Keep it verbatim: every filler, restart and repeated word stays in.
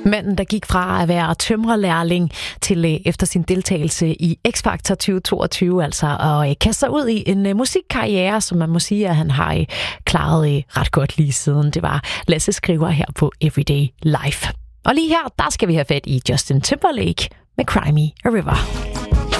Manden, der gik fra at være tømrerlærling til øh, efter sin deltagelse i X Factor tyve toogtyve, altså at øh, kaste sig ud i en øh, musikkarriere, som man må sige, at han har øh, klaret øh, ret godt lige siden. Det var Lasse Skriver her på Everyday Life. Og lige her, der skal vi have fat i Justin Timberlake med Cry Me a River.